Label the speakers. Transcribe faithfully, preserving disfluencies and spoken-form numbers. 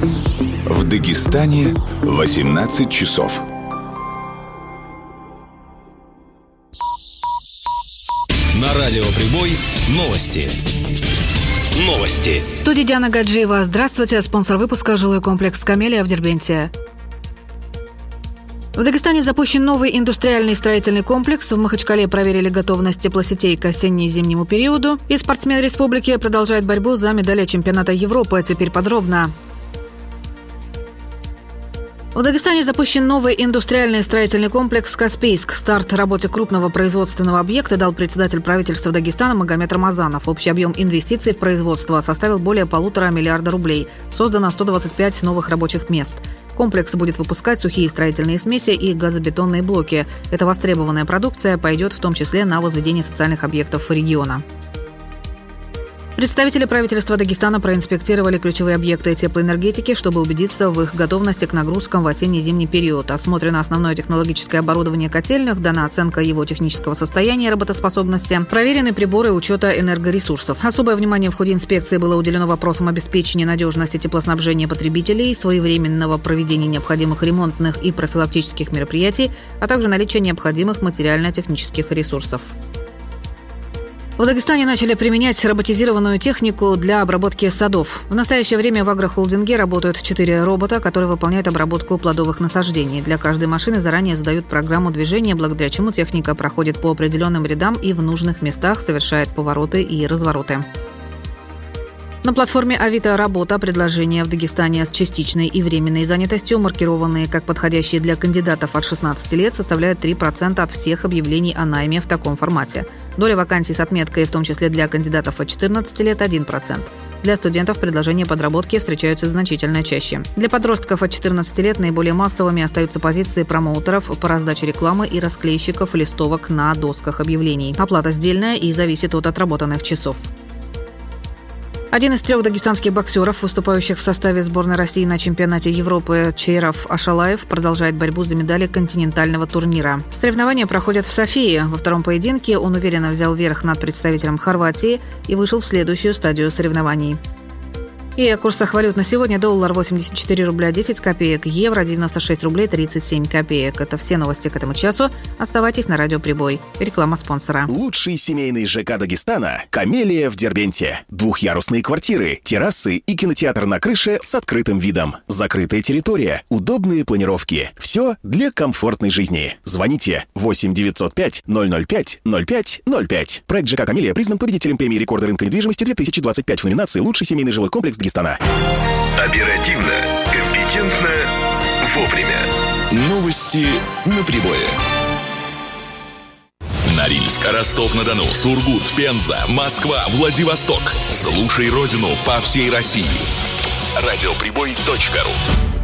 Speaker 1: В Дагестане восемнадцать часов.
Speaker 2: На радио «Прибой» новости. Новости.
Speaker 3: В студии Диана Гаджиева. Здравствуйте. Спонсор выпуска — жилой комплекс «Камелия» в Дербенте. В Дагестане запущен новый индустриальный строительный комплекс. В Махачкале проверили готовность теплосетей к осенне-зимнему периоду. И спортсмен республики продолжает борьбу за медали чемпионата Европы. А теперь подробно. В Дагестане запущен новый индустриальный строительный комплекс «Каспийск». Старт работе крупного производственного объекта дал председатель правительства Дагестана Магомед Рамазанов. Общий объем инвестиций в производство составил более полутора миллиарда рублей. Создано сто двадцать пять новых рабочих мест. Комплекс будет выпускать сухие строительные смеси и газобетонные блоки. Эта востребованная продукция пойдет в том числе на возведение социальных объектов региона. Представители правительства Дагестана проинспектировали ключевые объекты теплоэнергетики, чтобы убедиться в их готовности к нагрузкам в осенне-зимний период. Осмотрено основное технологическое оборудование котельных, дана оценка его технического состояния и работоспособности, проверены приборы учета энергоресурсов. Особое внимание в ходе инспекции было уделено вопросам обеспечения надежности теплоснабжения потребителей, своевременного проведения необходимых ремонтных и профилактических мероприятий, а также наличия необходимых материально-технических ресурсов. В Дагестане начали применять роботизированную технику для обработки садов. В настоящее время в агрохолдинге работают четыре робота, которые выполняют обработку плодовых насаждений. Для каждой машины заранее задают программу движения, благодаря чему техника проходит по определенным рядам и в нужных местах совершает повороты и развороты. На платформе Авито «Работа» предложения в Дагестане с частичной и временной занятостью, маркированные как подходящие для кандидатов от шестнадцати лет, составляют три процента от всех объявлений о найме в таком формате. Доля вакансий с отметкой, в том числе для кандидатов от четырнадцати лет, один процент. Для студентов предложения подработки встречаются значительно чаще. Для подростков от четырнадцати лет наиболее массовыми остаются позиции промоутеров по раздаче рекламы и расклейщиков листовок на досках объявлений. Оплата сдельная и зависит от отработанных часов. Один из трех дагестанских боксеров, выступающих в составе сборной России на чемпионате Европы, Чейров Ашалаев, продолжает борьбу за медали континентального турнира. Соревнования проходят в Софии. Во втором поединке он уверенно взял верх над представителем Хорватии и вышел в следующую стадию соревнований. И о курсах валют на сегодня: доллар восемьдесят четыре рубля десять копеек, евро девяносто шесть рублей тридцать семь копеек. Это все новости к этому часу. Оставайтесь на радио «Прибой». Реклама спонсора.
Speaker 4: Лучший семейный ЖК Дагестана – «Камелия» в Дербенте. Двухъярусные квартиры, террасы и кинотеатр на крыше с открытым видом. Закрытая территория, удобные планировки. Все для комфортной жизни. Звоните восемь девятьсот пять ноль ноль пять ноль пять ноль пять. Проект ЖК «Камелия» признан победителем премии рекорда рынка недвижимости две тысячи двадцать пять в номинации «Лучший семейный жилой комплекс Дагестана».
Speaker 1: Оперативно, компетентно, вовремя. Новости на Прибое. Норильск, Ростов-на-Дону, Сургут, Пенза, Москва, Владивосток. Слушай родину по всей России. радиоприбой точка ру